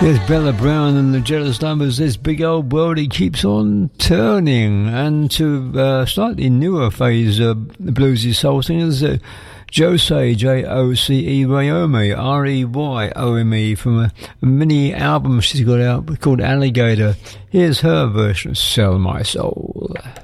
There's Bella Brown and the Jealous Lovers. This big old world, it keeps on turning. And to slightly newer phase bluesy soul singers, Jose, J-O-C-E, Reyome, R-E-Y-O-M-E, from a mini album she's got out called Alligator. Here's her version of Sell My Soul.